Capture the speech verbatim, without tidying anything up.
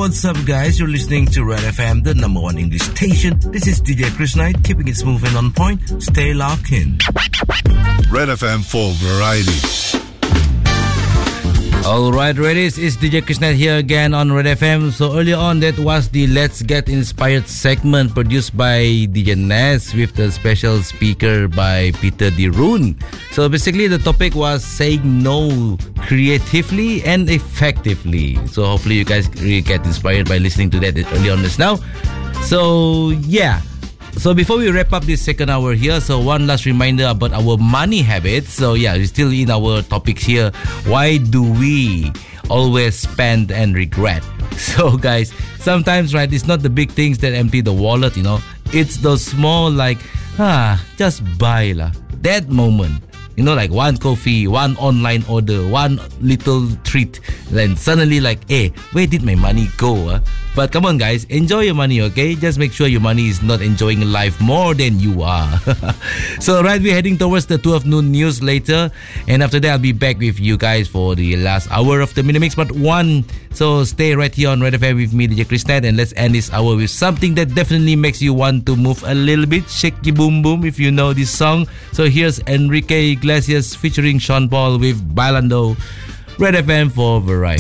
what's up, guys? You're listening to Red F M, the number one English station. This is D J Chris Knight, keeping it smooth and on point. Stay locked in. Red F M for variety. Alright, Reddies, it's D J Chris Knight here again on Red F M. So earlier on, that was the Let's Get Inspired segment produced by D J Ness with the special speaker by Peter De Roon. So basically, the topic was saying no creatively and effectively. So hopefully you guys really get inspired by listening to that early on just now. So yeah. So before we wrap up this second hour here, so one last reminder about our money habits. So yeah, we're still in our topics here. Why do we always spend and regret? So guys, sometimes, right, it's not the big things that empty the wallet, you know. It's those small, like, ah, just buy lah. That moment. You know, like one coffee, one online order, one little treat. Then suddenly like, hey, where did my money go? Huh? But come on, guys, enjoy your money, okay? Just make sure your money is not enjoying life more than you are. So, right, we're heading towards the twelve noon news later. And after that, I'll be back with you guys for the last hour of the Minimix Part one. So, stay right here on Red F M with me, D J Chris Knight. And let's end this hour with something that definitely makes you want to move a little bit. Shake your boom boom if you know this song. So, here's Enrique Iglesias featuring Sean Paul with Bailando. Red F M for variety.